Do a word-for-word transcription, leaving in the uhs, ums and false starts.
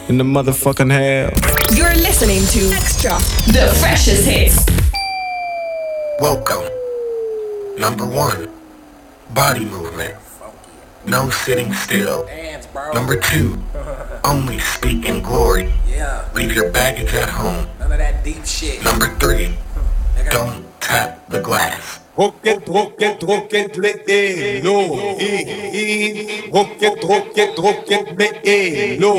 in the motherfucking house. You're listening to Extra, the freshest hits. Welcome. Number one, body movement. No sitting still. Number two, only speak in glory. Leave your baggage at home. None of that deep shit. Number three, don't tap the glass. Rocket, rocket, rocket, let it low. Rocket, rocket, rocket, let it low.